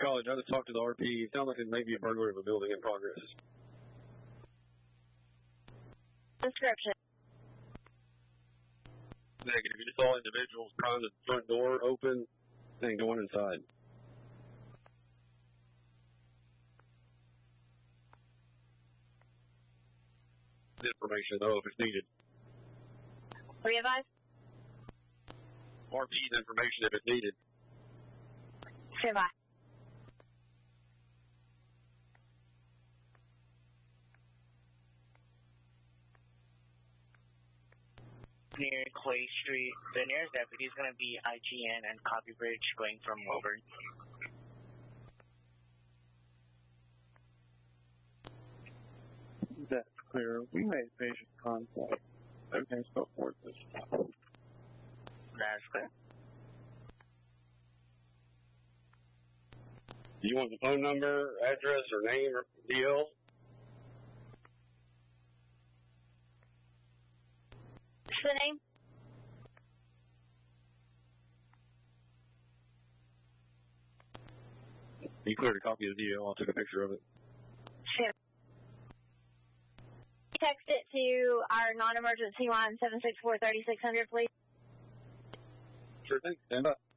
College, I just talked to the RP. It sounds like it may be a burglary of a building in progress. Description. Negative. You just saw individuals trying the front door open and going inside. Information, though, if it's needed. Re-advise? RP's information if it's needed. Stand by. Near Clay Street, the nearest deputy is going to be IGN and Copy Bridge going from Woburn. That's clear. We made patient contact. Okay, so forth this time. That's clear. Do you want the phone number, address, or name, or DL? What's the name? You cleared a copy of the DL. I took a picture of it. Sure. Text it to our non-emergency line 764-3600, please. Sure thing. Stand by.